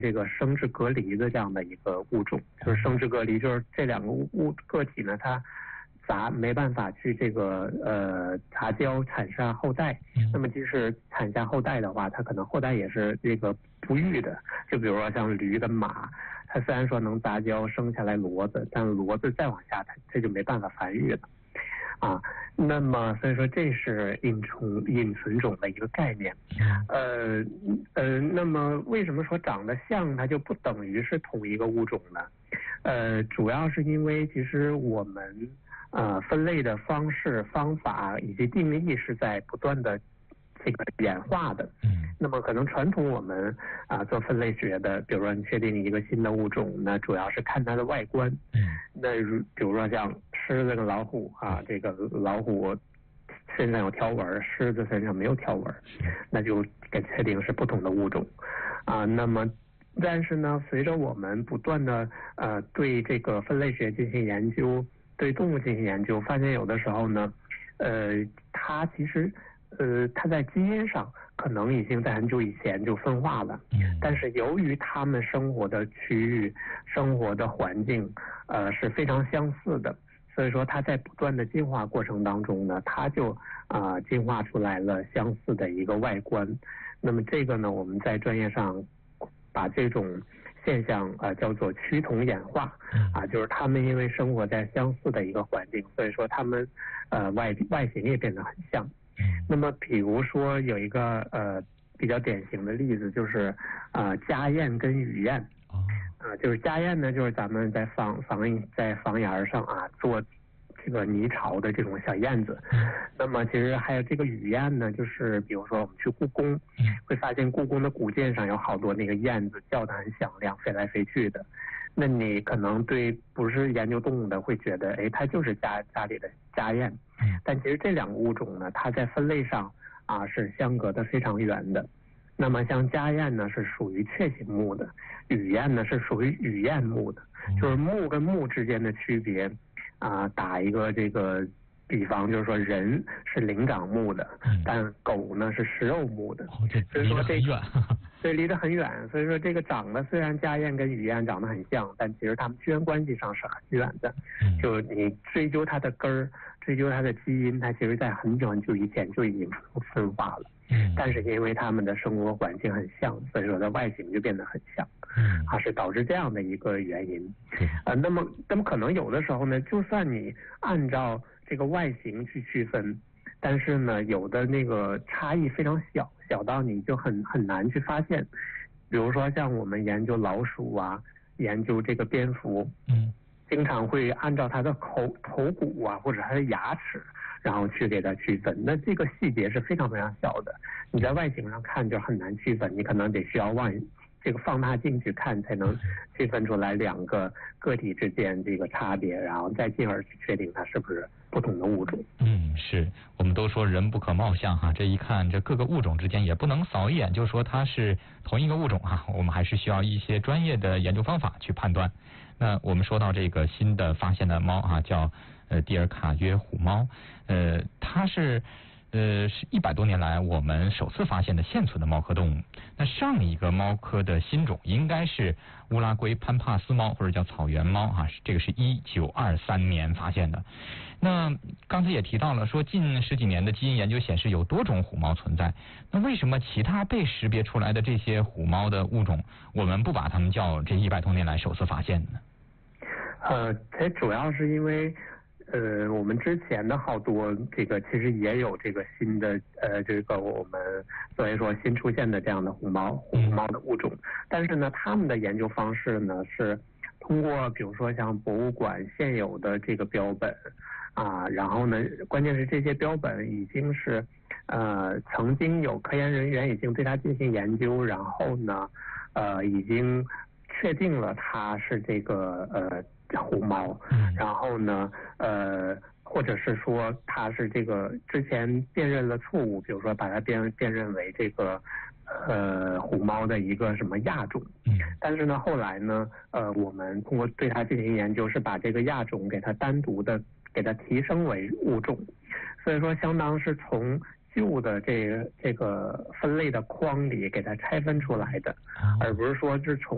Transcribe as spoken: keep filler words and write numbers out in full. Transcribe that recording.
这个生殖隔离的这样的一个物种，就是生殖隔离，就是这两个物个体呢，它杂没办法去这个呃杂交产下后代，那么即使产下后代的话，它可能后代也是这个不育的。就比如说像驴跟马，它虽然说能杂交生下来骡子，但骡子再往下，它这就没办法繁育了。啊，那么所以说这是隐虫隐存种的一个概念，呃呃，那么为什么说长得像它就不等于是同一个物种呢？呃，主要是因为其实我们呃分类的方式、方法以及定义是在不断的这个演化的。嗯，那么可能传统我们啊、呃、做分类学的，比如说你确定一个新的物种，那主要是看它的外观。嗯，那如比如说像狮子跟老虎啊，这个老虎身上有条纹，狮子身上没有条纹，那就给确定是不同的物种啊。那么但是呢，随着我们不断的呃对这个分类学进行研究，对动物进行研究，发现有的时候呢，呃，它其实呃它在基因上可能已经在很久以前就分化了，但是由于它们生活的区域、生活的环境呃是非常相似的。所以说它在不断的进化过程当中呢，它就啊、呃、进化出来了相似的一个外观。那么这个呢，我们在专业上把这种现象啊、呃、叫做趋同演化啊，就是它们因为生活在相似的一个环境，所以说它们呃外外形也变得很像。那么比如说有一个呃比较典型的例子就是啊、呃、家燕跟雨燕。啊，就是家燕呢，就是咱们在房房在房檐上啊做这个泥巢的这种小燕子。那么其实还有这个雨燕呢，就是比如说我们去故宫，会发现故宫的古建上有好多那个燕子叫得很响亮，飞来飞去的。那你可能对不是研究动物的会觉得，哎，它就是家家里的家燕。但其实这两个物种呢，它在分类上啊是相隔得非常远的。那么像家燕呢是属于雀形目的，雨燕呢是属于雨燕目的，就是目跟目之间的区别啊、呃，打一个这个比方，就是说人是灵长目的，但狗呢是食肉目的，所以说这个对离得很远，所以说这个长得虽然家燕跟雨燕长得很像，但其实它们血缘关系上是很远的。就你追究它的根儿，追究它的基因，它其实在很久很久以前就已经分化了。但是因为它们的生活环境很像，所以说它外形就变得很像，它是导致这样的一个原因。呃，那么那么可能有的时候呢，就算你按照这个外形去区分，但是呢，有的那个差异非常小，小到你就很很难去发现。比如说像我们研究老鼠啊，研究这个蝙蝠，嗯，经常会按照它的口头骨啊，或者它的牙齿，然后去给它区分。那这个细节是非常非常小的，你在外形上看就很难区分，你可能得需要望这个放大镜去看，才能区分出来两个个体之间这个差别，然后再进而去确定它是不是不同的物种。 嗯，是我们都说人不可貌相哈，这一看这各个物种之间也不能扫一眼就说它是同一个物种哈，我们还是需要一些专业的研究方法去判断。那我们说到这个新的发现的猫啊，叫呃蒂尔卡约虎猫，呃，它是呃是一百多年来我们首次发现的现存的猫科动物。那上一个猫科的新种应该是乌拉圭潘帕斯猫，或者叫草原猫啊，这个是一九二三年发现的。那刚才也提到了说，近十几年的基因研究显示有多种虎猫存在。那为什么其他被识别出来的这些虎猫的物种，我们不把它们叫这一百多年来首次发现呢？ 呃，这主要是因为，呃，我们之前的好多这个其实也有这个新的呃这个我们所以说新出现的这样的虎猫虎猫的物种，但是呢，他们的研究方式呢是通过比如说像博物馆现有的这个标本啊，然后呢，关键是这些标本已经是呃曾经有科研人员已经对它进行研究，然后呢，呃已经确定了它是这个呃。虎猫，然后呢，呃，或者是说它是这个之前辨认了错误，比如说把它辨辨认为这个呃虎猫的一个什么亚种，但是呢，后来呢，呃，我们通过对它进行研究，是把这个亚种给它单独的给它提升为物种，所以说相当是从旧的这个这个分类的框里给它拆分出来的，而不是说是从